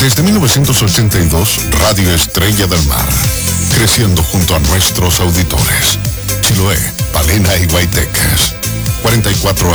Desde 1982, Radio Estrella del Mar, creciendo junto a nuestros auditores. Chiloé, Palena y Guaytecas. 44